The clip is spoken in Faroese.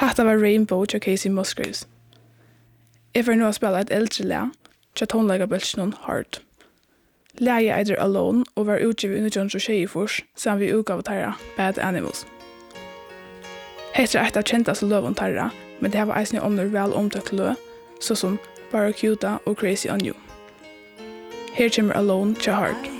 Hatta var Rainbow til Casey Musgraves. Jeg får nå spille et eldre lag, til tonleggabølsen Heart. Laget eider Alone og var utgivet i 1924 sammen vi utgav tarra Bad Animals. Heter et av kjenteste løven tarra, men det var eisende ånder vel omtøkt løv, såsom Barracuda og Crazy on You. Her kommer Alone til Heart.